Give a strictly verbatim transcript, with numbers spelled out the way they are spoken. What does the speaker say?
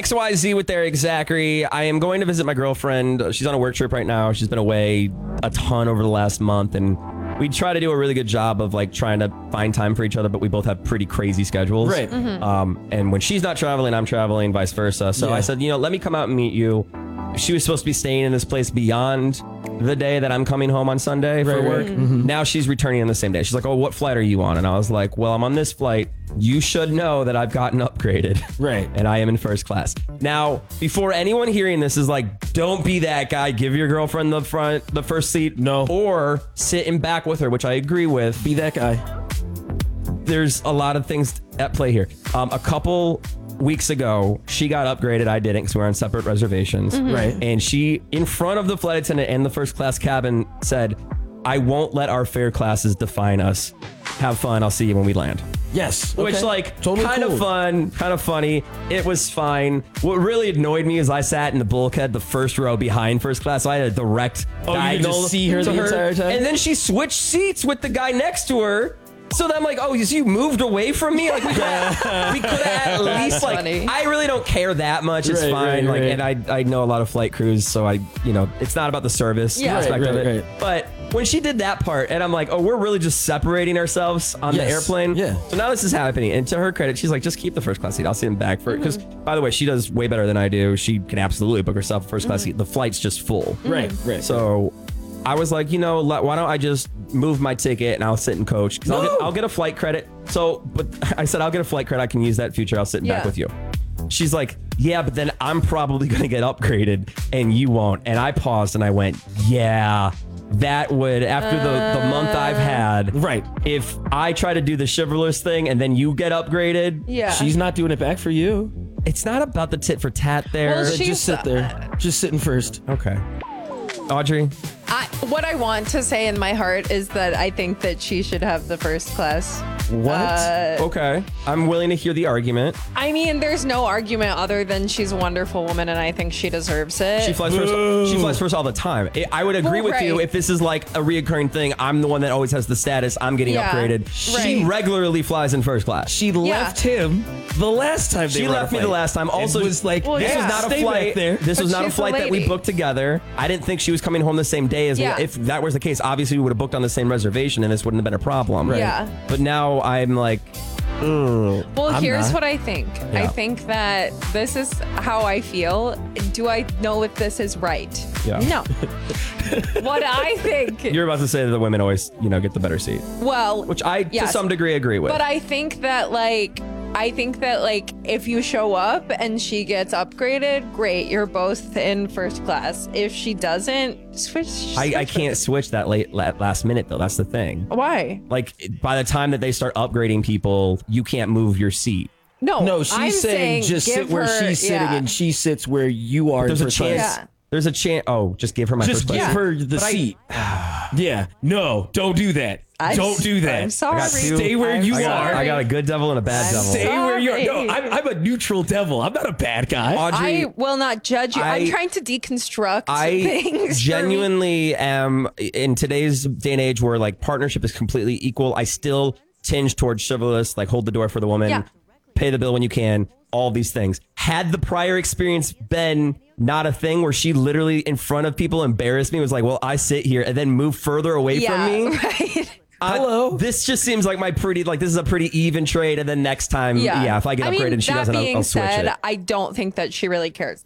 X Y Z with Eric Zachary. I am going to visit my girlfriend. She's on a work trip right now. She's been away a ton over the last month, and we try to do a really good job of like trying to find time for each other, but we both have pretty crazy schedules. Right. Mm-hmm. Um, and when she's not traveling, I'm traveling, vice versa. So Yeah. I said, you know, let me come out and meet you. She was supposed to be staying in this place beyond the day that I'm coming home on Sunday for Right, right. work. Mhm. Now she's returning on the same day. She's like, oh, what flight are you on? And I was like, well, I'm on this flight. You should know that I've gotten upgraded. Right. And I am in first class. Now, before anyone hearing this is like, don't be that guy. Give your girlfriend the front, the first seat. No. Or sit in back with her, which I agree with. Be that guy. There's a lot of things at play here. Um, a couple weeks ago, she got upgraded. I didn't because we we're on separate reservations. Mm-hmm. Right. And she, in front of the flight attendant and the first class cabin, said, I won't let our fare classes define us. Have fun. I'll see you when we land. Yes. Which, Okay. like, Totally kind cool. of fun, kind of funny. It was fine. What really annoyed me is I sat in the bulkhead, the first row behind first class. So I had a direct Oh, you could diagonal just see her to the entire time? And then she switched seats with the guy next to her. So then I'm like, oh, you you moved away from me? Like we could have, we could have at least like funny. I really don't care that much. It's Right, fine. right, like right. and I I know a lot of flight crews, so I you know it's not about the service Yeah. aspect Right, of right, it. right. But when she did that part, and I'm like, oh, we're really just separating ourselves on the Yes. airplane. Yeah. So now this is happening, and to her credit, she's like, just keep the first class seat. I'll sit in back for it. Because by the way, she does way better than I do. She can absolutely book herself a first class seat. The flight's just full. Right. Right. So I was like, you know, let, why don't I just move my ticket and I'll sit and coach? Because I'll, No. get, I'll get a flight credit. So, but I said, I'll get a flight credit. I can use that in future. I'll sit in back Yeah. with you. She's like, yeah, but then I'm probably going to get upgraded and you won't. And I paused and I went, yeah, that would, after the, the month I've had, Right. if I try to do the chivalrous thing and then you get upgraded, Yeah. She's not doing it back for you. it's not about the tit for tat there. Well, Just She's- sit there. Just sitting first. Okay. Audrey? I, what I want to say in my heart is that I think that she should have the first class. What? Uh, Okay. I'm willing to hear the argument. I mean, there's no argument other than she's a wonderful woman, and I think she deserves it. She flies first. She flies first all the time. I I would agree Well, with you right. if this is like a reoccurring thing. I'm the one that always has the status. I'm getting Yeah, upgraded. She right. regularly flies in first class. She left him the last time. They She were on a left me flight. the last time. Also, It was like Well, this yeah. was not a Stay flight. back there. This was But not a she's the flight that we lady. booked together. I didn't think she was coming home the same day as Yeah. me. If that was the case, obviously we would have booked on the same reservation, and this wouldn't have been a problem. Right. Yeah. But now I'm like, ugh. Well, I'm here's not. what I think. Yeah. I think that this is how I feel. Do I know if this is right? Yeah. No. What I think. You're about to say that the women always, you know, get the better seat, well, which I to yes. some degree agree with. But I think that like I think that like if you show up and she gets upgraded, great, you're both in first class. If she doesn't, switch. I, I switch can't with switch that late la- last minute though. That's the thing. it. Why? Like by the time that they start upgrading people, you can't move your seat. No. No, she's I'm saying, just sit give where her- she's sitting yeah. and she sits where you are. There's in a first chance. class. Yeah. There's a chance. Oh, just give her my Just first give class. her the But I- seat. yeah. No, don't do that. I'm don't do that. I'm sorry. got two- Stay where I'm you I got, are. I got a good devil and a bad I'm devil. Stay where you are. No, Sorry. I'm, I'm a neutral devil. I'm not a bad guy. Audrey, I will not judge you. I, I- am trying to deconstruct I things. for me. genuinely am in today's day and age where like partnership is completely equal. I still tinge towards chivalrous, like hold the door for the woman, Yeah. pay the bill when you can, all these things. Had the prior experience been not a thing where she literally in front of people embarrassed me, was like, well, I sit here and then move further away Yeah, from me. right. I- Hello? this just seems like my pretty, like this is a pretty even trade. And then next time, yeah, Yeah. if I get I upgraded mean, and she that doesn't, I'll, being I'll switch said, it. I don't think that she really cares.